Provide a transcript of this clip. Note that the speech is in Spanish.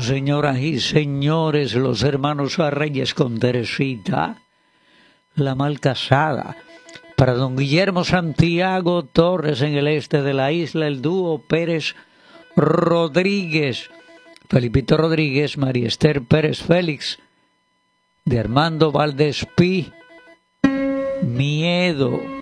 señoras y señores, los hermanos Reyes con Teresita, la mal casada. Para don Guillermo Santiago Torres en el este de la isla, el dúo Pérez Rodríguez, Felipito Rodríguez, María Esther Pérez Félix, de Armando Valdespí, Miedo.